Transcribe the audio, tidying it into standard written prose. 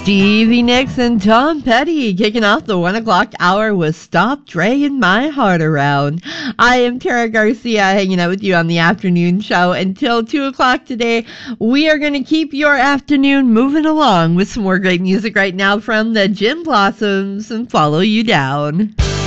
Stevie Nicks and Tom Petty kicking off the 1 o'clock hour with Stop Dragging My Heart Around. I am Tara Garcia hanging out with you on the afternoon show until 2 o'clock today. We are going to keep your afternoon moving along with some more great music right now from the Gin Blossoms and Follow You Down.